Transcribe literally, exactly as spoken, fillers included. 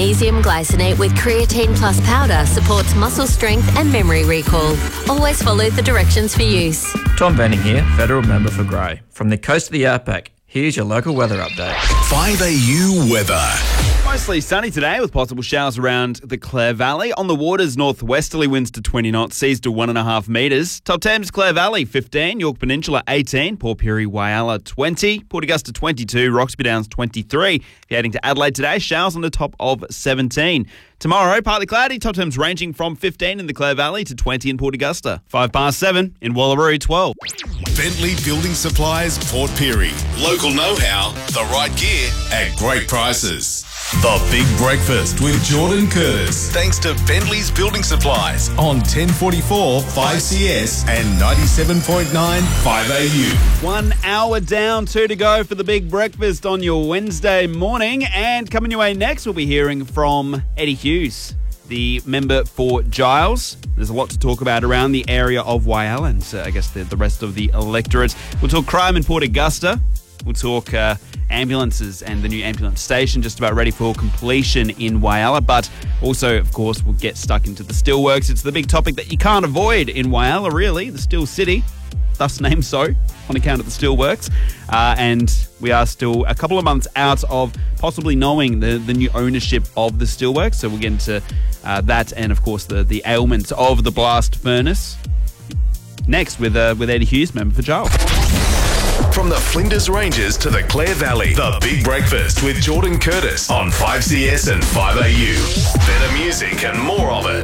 Magnesium glycinate with creatine plus powder supports muscle strength and memory recall. Always follow the directions for use. Tom Benning here, Federal Member for Grey. From the coast of the outback, here's your local weather update. five A U weather. Mostly sunny today with possible showers around the Clare Valley. On the waters, northwesterly winds to twenty knots, seas to one and a half metres. Top Thames, Clare Valley fifteen, York Peninsula eighteen, Port Pirie, Whyalla twenty, Port Augusta twenty-two, Roxby Downs twenty-three. If you're heading to Adelaide today, showers on the top of seventeen. Tomorrow, partly cloudy, top temps ranging from fifteen in the Clare Valley to twenty in Port Augusta. Five past seven in Wallaroo, twelve. Bentley Building Supplies, Port Pirie. Local know-how, the right gear at great prices. The Big Breakfast with Jordan Curtis. Thanks to Bentley's Building Supplies on ten forty-four five C S and ninety-seven point nine five A U. One hour down, two to go for the Big Breakfast on your Wednesday morning. And coming your way next, we'll be hearing from Eddie Hughes, the member for Giles. There's a lot to talk about around the area of Whyalla and uh, I guess the, the rest of the electorate. We'll talk crime in Port Augusta. We'll talk uh, ambulances and the new ambulance station just about ready for completion in Whyalla. But also, of course, we'll get stuck into the steelworks. It's the big topic that you can't avoid in Whyalla, really, the Steel City, thus named so on account of the steelworks. Uh, and we are still a couple of months out of possibly knowing the, the new ownership of the steelworks. So we'll get into uh, that and, of course, the, the ailments of the blast furnace. Next with, uh, with Eddie Hughes, member for Giles. From the Flinders Ranges to the Clare Valley, The Big Breakfast with Jordan Curtis on five C S and five A U. Better music and more of it.